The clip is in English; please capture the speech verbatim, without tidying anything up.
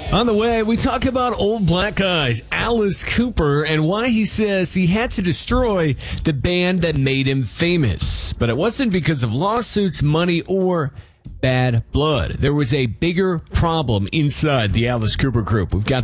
On the way, we talk about Old Black Eyes, Alice Cooper, and why he says he had to destroy the band that made him famous. But it wasn't because of lawsuits, money, or bad blood. There was a bigger problem inside the Alice Cooper group. We've got